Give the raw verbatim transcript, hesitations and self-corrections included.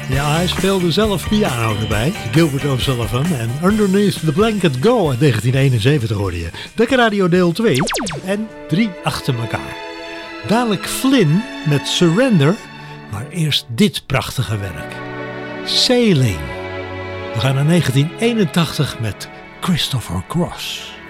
Ja, hij speelde zelf piano erbij, Gilbert O'Sullivan. En Underneath the Blanket Go uit negentien eenenzeventig hoorde je. Dekker Radio deel twee en drie achter elkaar. Dadelijk Flynn met Surrender, maar eerst dit prachtige werk. Sailing. We gaan naar negentien eenentachtig met Christopher Cross.